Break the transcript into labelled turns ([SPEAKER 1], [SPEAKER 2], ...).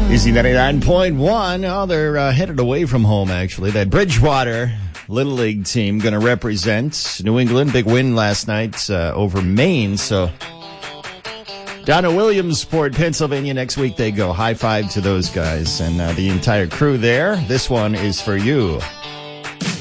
[SPEAKER 1] Easy 99.1. Oh, they're headed away from home, actually. That Bridgewater Little League team going to represent New England. Big win last night over Maine. So down to Williamsport, Pennsylvania next week they go. High five to those guys and the entire crew there. This one is for you.